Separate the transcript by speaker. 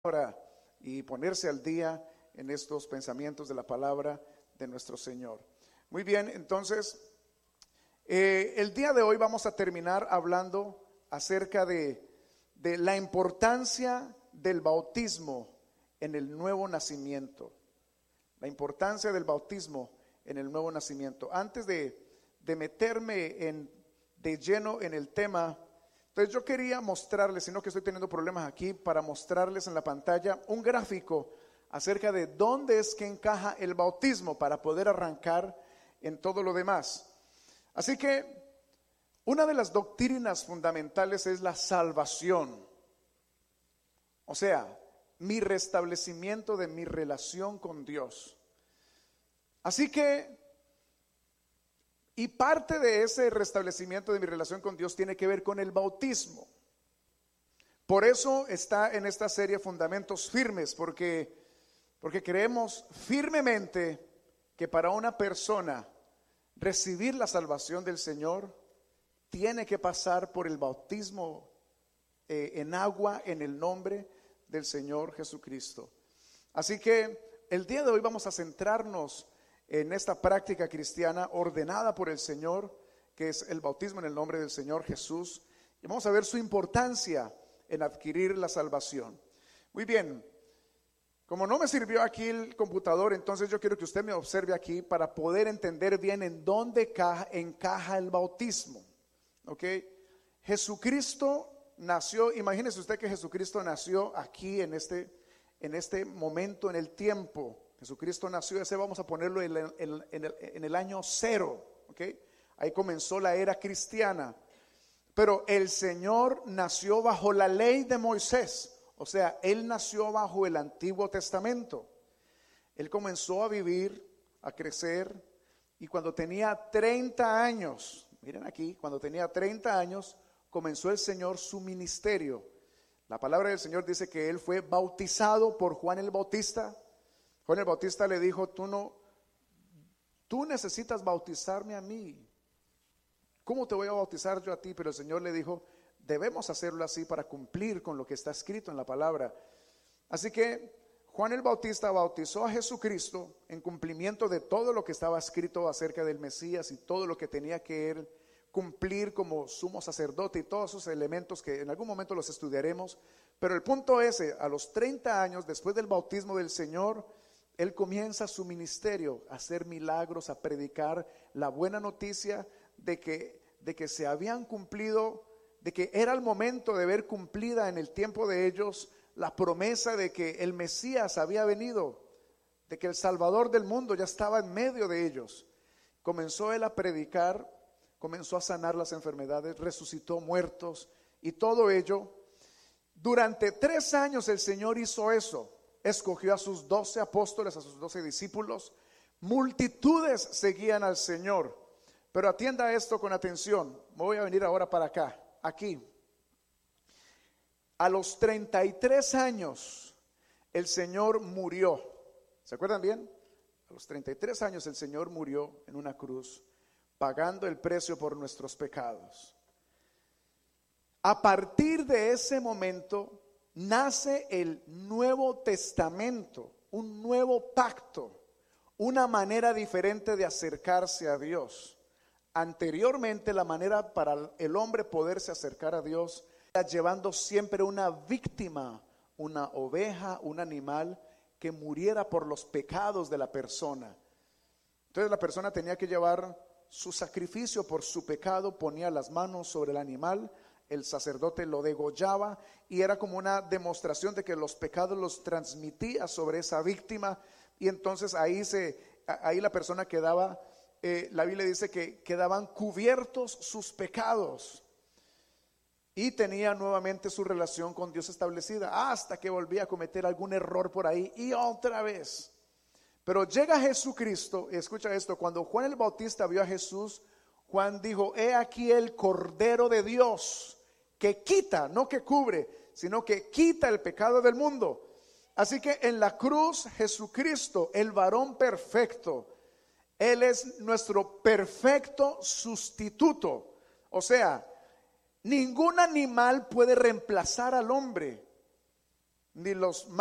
Speaker 1: palabra y ponerse al día en estos pensamientos de la palabra de nuestro Señor. Muy bien, entonces, el día de hoy vamos a terminar hablando acerca de la importancia del bautismo en el nuevo nacimiento. La importancia del bautismo en el nuevo nacimiento. Antes de meterme de lleno en el tema, entonces yo quería mostrarles, sino que estoy teniendo problemas aquí, para mostrarles en la pantalla un gráfico acerca de dónde es que encaja el bautismo para poder arrancar en todo lo demás. Así que una de las doctrinas fundamentales es la salvación. O sea, mi restablecimiento de mi relación con Dios. Así que, y parte de ese restablecimiento de mi relación con Dios tiene que ver con el bautismo. Por eso está en esta serie Fundamentos Firmes, porque creemos firmemente que para una persona recibir la salvación del Señor tiene que pasar por el bautismo en agua en el nombre del Señor Jesucristo. Así que el día de hoy vamos a centrarnos en esta práctica cristiana ordenada por el Señor, que es el bautismo en el nombre del Señor Jesús, y vamos a ver su importancia en adquirir la salvación. Muy bien, como no me sirvió aquí el computador, entonces yo quiero que usted me observe aquí para poder entender bien en dónde encaja el bautismo. ¿Ok? Jesucristo nació, imagínese usted que Jesucristo nació aquí en este momento, en el tiempo. Jesucristo nació, ese vamos a ponerlo en el año 0, ¿ok? Ahí comenzó la era cristiana. Pero el Señor nació bajo la ley de Moisés, o sea, Él nació bajo el Antiguo Testamento. Él comenzó a vivir, a crecer, y cuando tenía 30 años, miren aquí, cuando tenía 30 años, comenzó el Señor su ministerio. La palabra del Señor dice que Él fue bautizado por Juan el Bautista. Juan el Bautista le dijo, tú necesitas bautizarme a mí. ¿Cómo te voy a bautizar yo a ti? Pero el Señor le dijo, debemos hacerlo así para cumplir con lo que está escrito en la palabra. Así que Juan el Bautista bautizó a Jesucristo en cumplimiento de todo lo que estaba escrito acerca del Mesías y todo lo que tenía que él cumplir como sumo sacerdote y todos esos elementos que en algún momento los estudiaremos. Pero el punto es, a los 30 años después del bautismo del Señor, Él comienza su ministerio, a hacer milagros, a predicar la buena noticia de que se habían cumplido, de que era el momento de ver cumplida en el tiempo de ellos la promesa de que el Mesías había venido, de que el Salvador del mundo ya estaba en medio de ellos. Comenzó Él a predicar, comenzó a sanar las enfermedades, resucitó muertos y todo ello. Durante 3 años el Señor hizo eso. Escogió a sus 12 apóstoles, a sus 12 discípulos. Multitudes seguían al Señor. Pero atienda esto con atención. Me voy a venir ahora para acá, aquí. A los 33 años el Señor murió. ¿Se acuerdan bien? A los 33 años el Señor murió en una cruz, pagando el precio por nuestros pecados. A partir de ese momento nace el Nuevo Testamento, un nuevo pacto, una manera diferente de acercarse a Dios. Anteriormente la manera para el hombre poderse acercar a Dios era llevando siempre una víctima, una oveja, un animal que muriera por los pecados de la persona. Entonces la persona tenía que llevar su sacrificio por su pecado, ponía las manos sobre el animal, el sacerdote lo degollaba y era como una demostración de que los pecados los transmitía sobre esa víctima, y entonces ahí la persona quedaba, la Biblia dice que quedaban cubiertos sus pecados y tenía nuevamente su relación con Dios establecida hasta que volvía a cometer algún error por ahí y otra vez. Pero llega Jesucristo, y escucha esto, cuando Juan el Bautista vio a Jesús, Juan dijo, he aquí el Cordero de Dios que quita, no que cubre, sino que quita el pecado del mundo. Así que en la cruz Jesucristo, el varón perfecto, Él es nuestro perfecto sustituto. O sea, ningún animal puede reemplazar al hombre. ni los